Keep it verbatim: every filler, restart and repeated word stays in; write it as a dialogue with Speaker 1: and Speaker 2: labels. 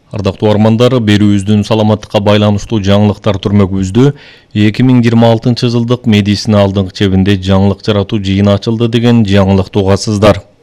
Speaker 1: Ардактуу армандар, берүүбүздүн саламаттыкка байланыштуу жаңылыктар түрмөгүбүздө эки миң жыйырма алтынчы жылдык медицина алдыңкы чебинде жаңылык жаратуу жыйыны ачылды деген жаңылыкты угасыздар.